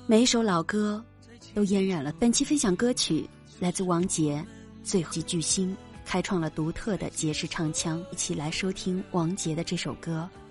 每一首老歌都嫣然了。本期分享歌曲来自王杰，最后巨星开创了独特的爵士唱腔，一起来收听王杰的这首歌《